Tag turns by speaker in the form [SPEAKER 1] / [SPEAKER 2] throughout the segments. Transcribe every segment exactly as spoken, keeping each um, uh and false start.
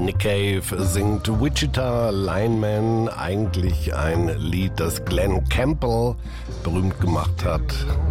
[SPEAKER 1] Nick Cave singt Wichita Lineman, eigentlich ein Lied, das Glenn Campbell berühmt gemacht hat.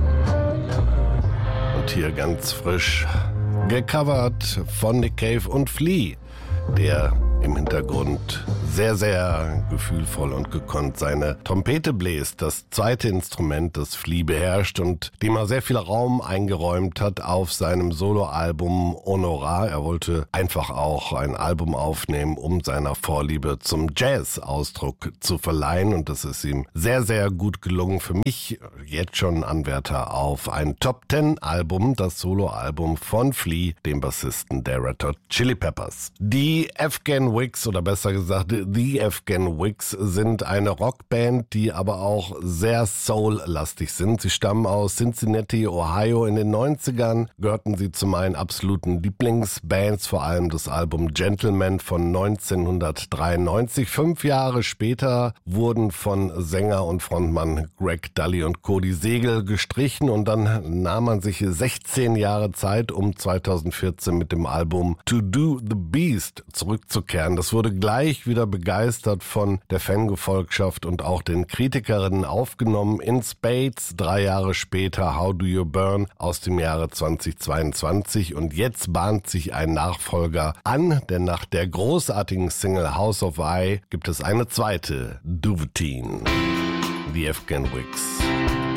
[SPEAKER 1] Und hier ganz frisch gecovert von Nick Cave und Flea, der im Hintergrund sehr, sehr gefühlvoll und gekonnt seine Trompete bläst. Das zweite Instrument, das Flea beherrscht und dem er sehr viel Raum eingeräumt hat auf seinem Soloalbum Honorar. Er wollte einfach auch ein Album aufnehmen, um seiner Vorliebe zum Jazz Ausdruck zu verleihen. Und das ist ihm sehr, sehr gut gelungen. Für mich jetzt schon Anwärter auf ein Top-Ten-Album, das Soloalbum von Flea, dem Bassisten der Red Hot Chili Peppers. Die Afghan Wigs, oder besser gesagt The Afghan Wigs, sind eine Rockband, die aber auch sehr soul-lastig sind. Sie stammen aus Cincinnati, Ohio. In den neunzigern gehörten sie zu meinen absoluten Lieblingsbands, vor allem das Album Gentleman von neunzehnhundertdreiundneunzig. Fünf Jahre später wurden von Sänger und Frontmann Greg Dulli und Cody Segel gestrichen und dann nahm man sich sechzehn Jahre Zeit, um zweitausendvierzehn mit dem Album To Do the Beast zurückzukehren. Das wurde gleich wieder begeistert von der Fangefolgschaft und auch den Kritikerinnen aufgenommen. In Spades drei Jahre später How Do You Burn aus dem Jahre zweitausendzweiundzwanzig. Und jetzt bahnt sich ein Nachfolger an, denn nach der großartigen Single House of I gibt es eine zweite, Duvetine. The Afghan Wigs.